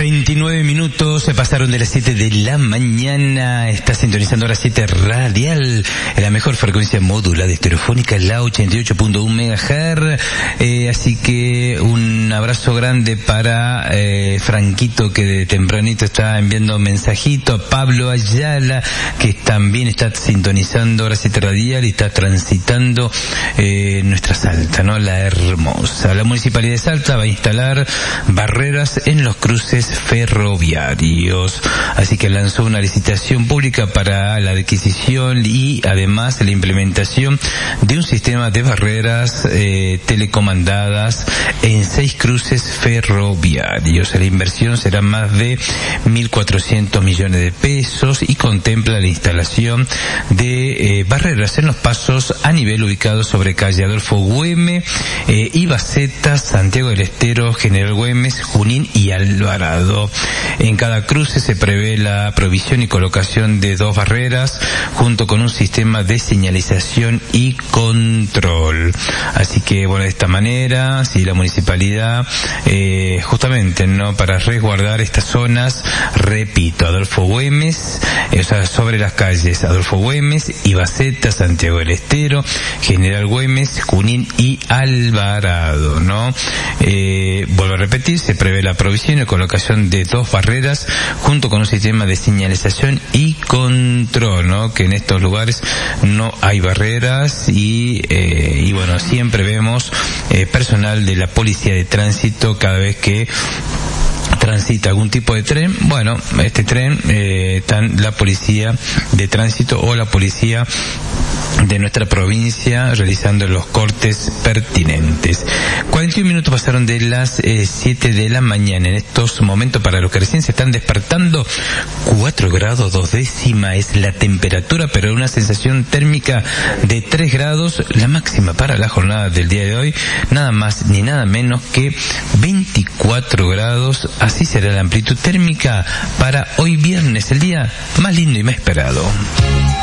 29 minutos se pasaron de las 7 de la mañana. Está sintonizando ahora 7 Radial, la mejor frecuencia módula de estereofónica, la 88.1 MHz. Así que un abrazo grande para Franquito, que de tempranito está enviando mensajito, a Pablo Ayala, que también está sintonizando ahora 7 Radial y está transitando nuestra Salta, ¿no? La hermosa. La Municipalidad de Salta va a instalar barreras en los cruces ferroviarios, así que lanzó una licitación pública para la adquisición y además la implementación de un sistema de barreras telecomandadas en 6 cruces ferroviarios. La inversión será más de 1.400 millones de pesos y contempla la instalación de barreras en los pasos a nivel ubicados sobre calle Adolfo Güemes, Ibaceta, Santiago del Estero, General Güemes, Junín y Alvarado. En cada cruce se prevé la provisión y colocación de 2 barreras junto con un sistema de señalización y control. Así que bueno, de esta manera, si la municipalidad justamente, ¿no?, para resguardar estas zonas, repito, Adolfo Güemes, o sea, sobre las calles Adolfo Güemes, Ibaceta, Santiago del Estero, General Güemes, Junín y Alvarado, ¿no? Vuelvo a repetir, se prevé la provisión y colocación de 2 barreras junto con un sistema de señalización y control, ¿no? Que en estos lugares no hay barreras y bueno, siempre vemos personal de la policía de tránsito cada vez que transita algún tipo de tren. Bueno, este tren están la policía de tránsito o la policía de nuestra provincia realizando los cortes pertinentes. 41 minutos pasaron de las 7 de la mañana. En estos momentos, para los que recién se están despertando, 4 grados 2 décimas es la temperatura, pero una sensación térmica de 3 grados, la máxima para la jornada del día de hoy, nada más ni nada menos que 24 grados. Así será la amplitud térmica para hoy viernes, el día más lindo y más esperado.